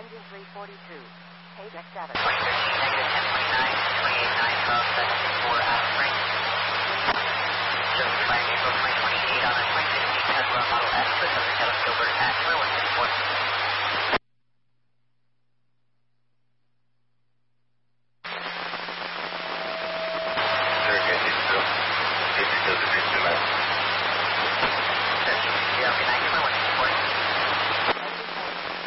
engine 342. Page X7. 2013, negative 1029, 28.9, 12 seconds, 4 out of frame. Shows flying April 2028 on a 2016 Tesla Model S with the telescope at 4164. Yeah, okay, 9, 164.